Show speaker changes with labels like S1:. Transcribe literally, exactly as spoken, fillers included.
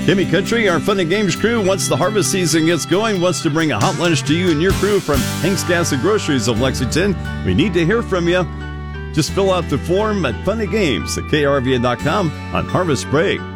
S1: Kimmy Country, our Fun and Games crew, once the harvest season gets going, wants to bring a hot lunch to you and your crew from Hank's Gas and Groceries of Lexington. We need to hear from you. Just fill out the form at Fun and Games at K R V N dot com on Harvest Break.